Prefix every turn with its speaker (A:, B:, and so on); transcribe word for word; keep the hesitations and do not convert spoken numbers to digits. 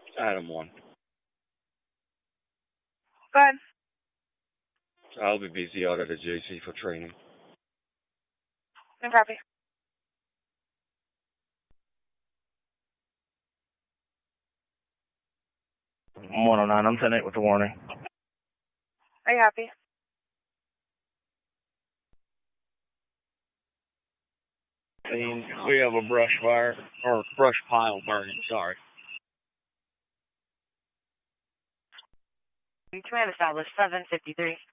A: Item one.
B: Go ahead.
A: I'll be busy out at the J C for training.
B: No copy.
C: one oh nine, I'm ten eight with the warning.
B: Are you happy?
C: We have a brush fire, or brush pile burning, sorry.
B: Command established, seven fifty-three.